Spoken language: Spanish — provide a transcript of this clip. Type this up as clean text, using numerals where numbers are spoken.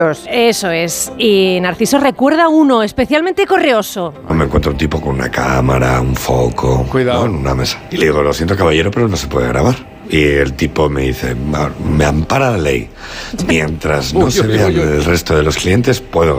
Eso es. Y Narciso recuerda uno especialmente correoso. Me encuentro un tipo con una cámara, un foco, Cuidado, ¿no? En una mesa. Y le digo, lo siento, caballero, pero no se puede grabar. Y el tipo me dice, me ampara la ley. Mientras no se vea el resto de los clientes, puedo